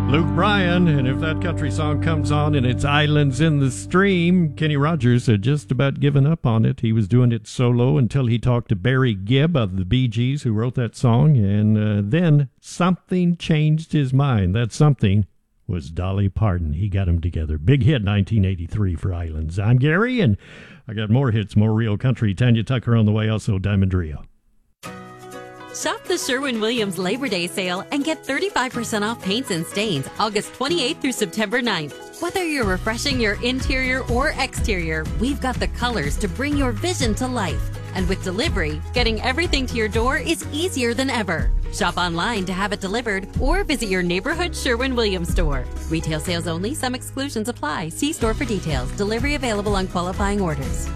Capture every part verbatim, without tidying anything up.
Luke Bryan, and if that country song comes on and it's Islands in the Stream, Kenny Rogers had just about given up on it. He was doing it solo until he talked to Barry Gibb of the Bee Gees, who wrote that song, and uh, then something changed his mind. That something was Dolly Parton. He got them together. Big hit nineteen eighty-three for Islands. I'm Gary, and I got more hits, more real country. Tanya Tucker on the way, also Diamond Rio. Shop the Sherwin-Williams Labor Day sale and get thirty-five percent off paints and stains August twenty-eighth through September ninth. Whether you're refreshing your interior or exterior, we've got the colors to bring your vision to life. And with delivery, getting everything to your door is easier than ever. Shop online to have it delivered or visit your neighborhood Sherwin-Williams store. Retail sales only. Some exclusions apply. See store for details. Delivery available on qualifying orders.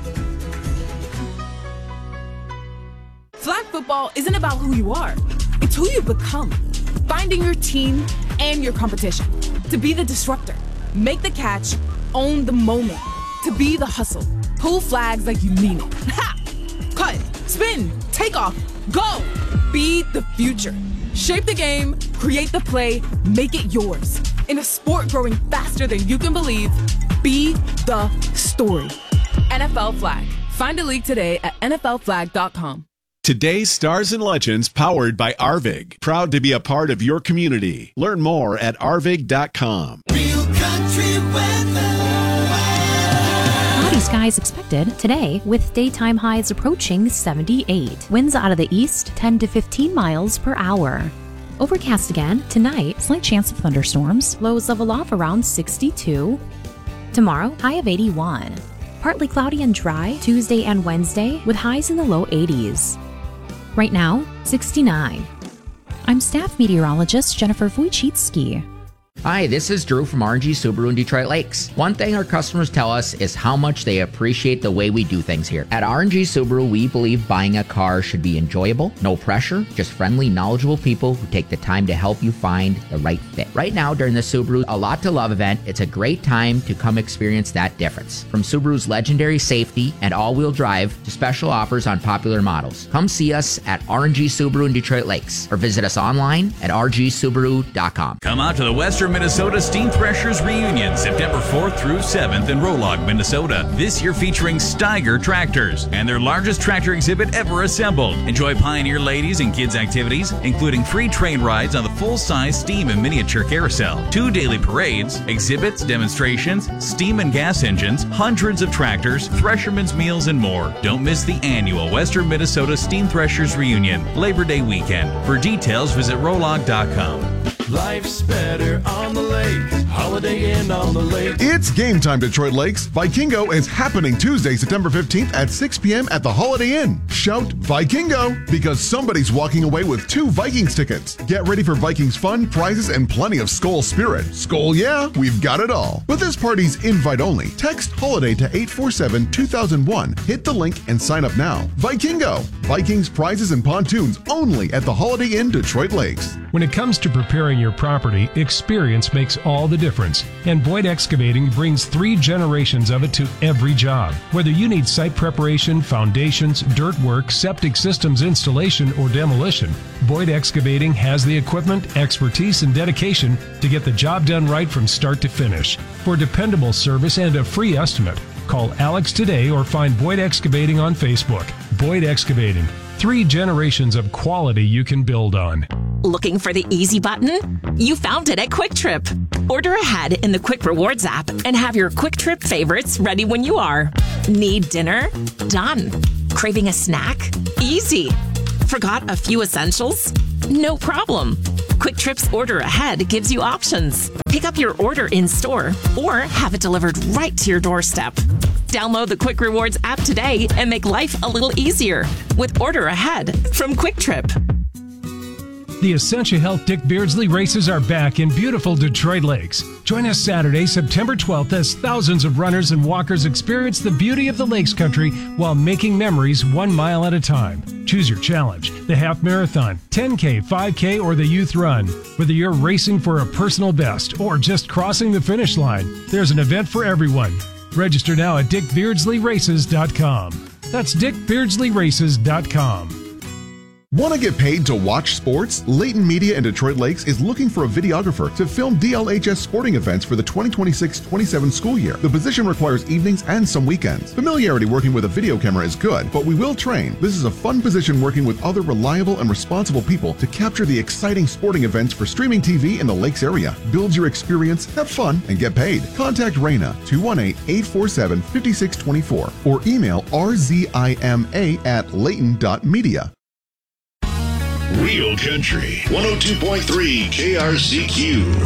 Flag football isn't about who you are. It's who you become. Finding your team and your competition. To be the disruptor. Make the catch. Own the moment. To be the hustle. Pull flags like you mean it. Ha! Cut. Spin. Take off. Go. Be the future. Shape the game. Create the play. Make it yours. In a sport growing faster than you can believe, be the story. N F L Flag. Find a league today at N F L flag dot com. Today's Stars and Legends, powered by Arvig. Proud to be a part of your community. Learn more at arvig dot com. Real country weather. Cloudy skies expected today with daytime highs approaching seventy-eight. Winds out of the east ten to fifteen miles per hour. Overcast again tonight, slight chance of thunderstorms. Lows level off around sixty-two. Tomorrow, high of eighty-one. Partly cloudy and dry Tuesday and Wednesday with highs in the low eighties. Right now, sixty-nine. I'm staff meteorologist Jennifer Wojcicki. Hi, this is Drew from R and G Subaru in Detroit Lakes. One thing our customers tell us is how much they appreciate the way we do things here. At R and G Subaru, we believe buying a car should be enjoyable, no pressure, just friendly, knowledgeable people who take the time to help you find the right fit. Right now, during the Subaru A Lot to Love event, it's a great time to come experience that difference. From Subaru's legendary safety and all-wheel drive to special offers on popular models. Come see us at R and G Subaru in Detroit Lakes or visit us online at r g subaru dot com. Come out to the Western Minnesota Steam Threshers Reunion, September fourth through seventh in Rolog, Minnesota. This year featuring Steiger tractors and their largest tractor exhibit ever assembled. Enjoy Pioneer ladies and kids activities, including free train rides on the full-size steam and miniature carousel, two daily parades, exhibits, demonstrations, steam and gas engines, hundreds of tractors, threshermen's meals, and more. Don't miss the annual Western Minnesota Steam Threshers Reunion, Labor Day weekend. For details, visit rolog dot com. Life's better on the lake. Holiday Inn on the lake. It's game time, Detroit Lakes. Vikingo is happening Tuesday, September fifteenth at six p.m. at the Holiday Inn. Shout Vikingo because somebody's walking away with two Vikings tickets. Get ready for Vikings fun, prizes, and plenty of Skol spirit. Skol, yeah, we've got it all. But this party's invite only. Text HOLIDAY to eight four seven two thousand one. Hit the link and sign up now. Vikingo. Vikings prizes and pontoons only at the Holiday Inn, Detroit Lakes. When it comes to preparing your property, experience makes all the difference. And Boyd Excavating brings three generations of it to every job. Whether you need site preparation, foundations, dirt work, septic systems installation, or demolition, Boyd Excavating has the equipment, expertise, and dedication to get the job done right from start to finish. For dependable service and a free estimate, call Alex today or find Boyd Excavating on Facebook. Boyd Excavating. Three generations of quality you can build on. Looking for the easy button? You found it at Quick Trip. Order ahead in the Quick Rewards app and have your Quick Trip favorites ready when you are. Need dinner? Done. Craving a snack? Easy. Forgot a few essentials? No problem. Quick Trip's Order Ahead gives you options. Pick up your order in store or have it delivered right to your doorstep. Download the Quick Rewards app today and make life a little easier with Order Ahead from Quick Trip. The Essentia Health Dick Beardsley races are back in beautiful Detroit Lakes. Join us Saturday, September twelfth, as thousands of runners and walkers experience the beauty of the Lakes Country while making memories one mile at a time. Choose your challenge, the half marathon, ten K, five K, or the youth run. Whether you're racing for a personal best or just crossing the finish line, there's an event for everyone. Register now at dick beardsley races dot com. That's dick beardsley races dot com. Want to get paid to watch sports? Layton Media in Detroit Lakes is looking for a videographer to film D L H S sporting events for the twenty twenty-six twenty-seven school year. The position requires evenings and some weekends. Familiarity working with a video camera is good, but we will train. This is a fun position working with other reliable and responsible people to capture the exciting sporting events for streaming T V in the Lakes area. Build your experience, have fun, and get paid. Contact Raina two one eight, eight four seven, five six two four or email r z i m a at layton dot media. Real Country one oh two point three K R C Q.